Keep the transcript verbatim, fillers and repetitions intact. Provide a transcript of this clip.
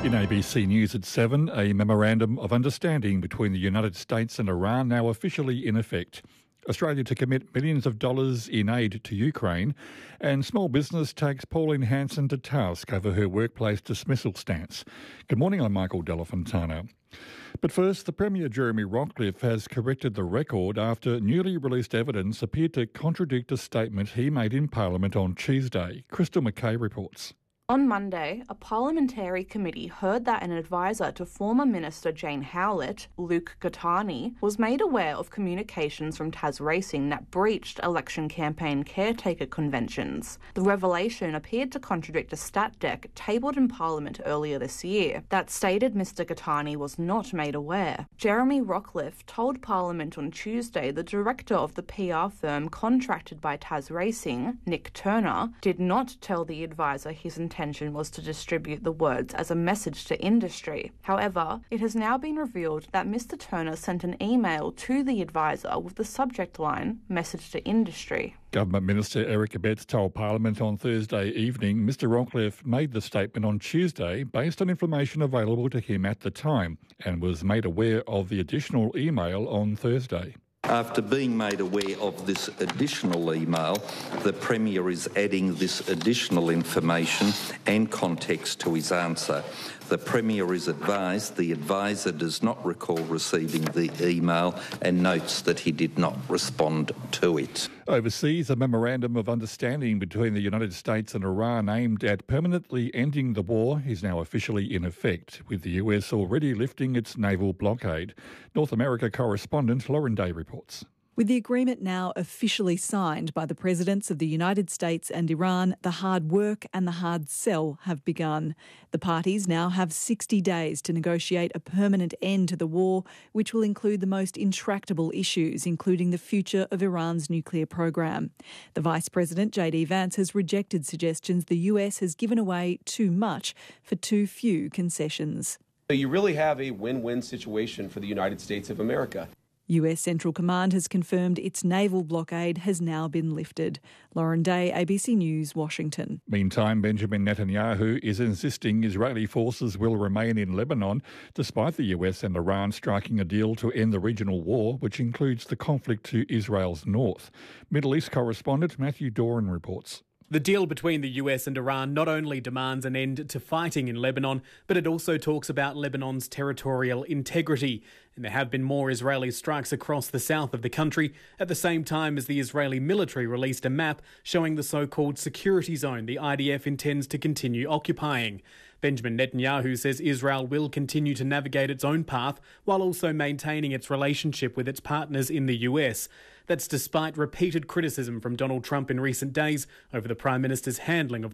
In A B C News at seven, a memorandum of understanding between the United States and Iran now officially in effect. Australia to commit millions of dollars in aid to Ukraine, and small business takes Pauline Hanson to task over her workplace dismissal stance. Good morning, I'm Michael Delafontana. But first, the Premier Jeremy Rockliff has corrected the record after newly released evidence appeared to contradict a statement he made in Parliament on Tuesday. Crystal McKay reports. On Monday, a parliamentary committee heard that an advisor to former Minister Jane Howlett, Luke Gattani, was made aware of communications from TasRacing that breached election campaign caretaker conventions. The revelation appeared to contradict a stat deck tabled in Parliament earlier this year that stated Mr Gattani was not made aware. Jeremy Rockliff told Parliament on Tuesday the director of the P R firm contracted by TasRacing, Nick Turner, did not tell the advisor his intention was to distribute the words as a message to industry. However, it has now been revealed that Mr Turner sent an email to the advisor with the subject line, message to industry. Government Minister Eric Abetz told Parliament on Thursday evening Mr Rockliff made the statement on Tuesday based on information available to him at the time and was made aware of the additional email on Thursday. After being made aware of this additional email, the Premier is adding this additional information and context to his answer. The Premier is advised the advisor does not recall receiving the email and notes that he did not respond to it. Overseas, a memorandum of understanding between the United States and Iran aimed at permanently ending the war is now officially in effect, with the U S already lifting its naval blockade. North America correspondent Lauren Day reports. With the agreement now officially signed by the presidents of the United States and Iran, the hard work and the hard sell have begun. The parties now have sixty days to negotiate a permanent end to the war, which will include the most intractable issues, including the future of Iran's nuclear program. The Vice President, J D Vance, has rejected suggestions the U S has given away too much for too few concessions. So you really have a win-win situation for the United States of America. U S Central Command has confirmed its naval blockade has now been lifted. Lauren Day, A B C News, Washington. Meantime, Benjamin Netanyahu is insisting Israeli forces will remain in Lebanon despite the U S and Iran striking a deal to end the regional war, which includes the conflict to Israel's north. Middle East correspondent Matthew Doran reports. The deal between the U S and Iran not only demands an end to fighting in Lebanon, but it also talks about Lebanon's territorial integrity. And there have been more Israeli strikes across the south of the country at the same time as the Israeli military released a map showing the so-called security zone the I D F intends to continue occupying. Benjamin Netanyahu says Israel will continue to navigate its own path while also maintaining its relationship with its partners in the U S. That's despite repeated criticism from Donald Trump in recent days over the Prime Minister's handling of